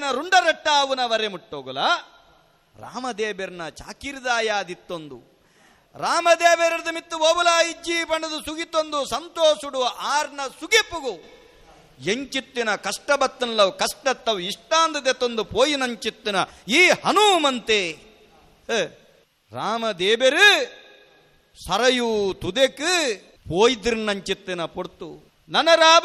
ರುಂಡರಟ್ಟಾವುನ ವರೆ ಮುಟ್ಟೋಗುಲ ರಾಮದೇಬೇರ್ನ ಚಾಕಿರ್ದಾಯಾದಿತ್ತೊಂದು ರಾಮದೇಬೇರದ ಮಿತ್ತು ಓಬುಲ ಇಜ್ಜಿ ಬಣ್ಣದು ಸುಗಿತೊಂದು ಸಂತೋಷುಡು ಆರ್ನ ಸುಗಿಪುಗು ಎಂಚಿತ್ತಿನ ಕಷ್ಟ ಬತ್ತನಲ್ಲವು ಕಷ್ಟತ್ತವು ಇಷ್ಟಾಂದದೆ ತೊಂದು ಪೋಯಿನಂಚಿತ್ತಿನ ಈ ಹನುಮಂತೆ ರಾಮದೇಬರು ಸರಯೂ ತುದೆಕ್ ಪೋಯ್ದಿರ್ನಂಚಿತ್ತಿನ ಪೊಡ್ತು ನನರಾಬ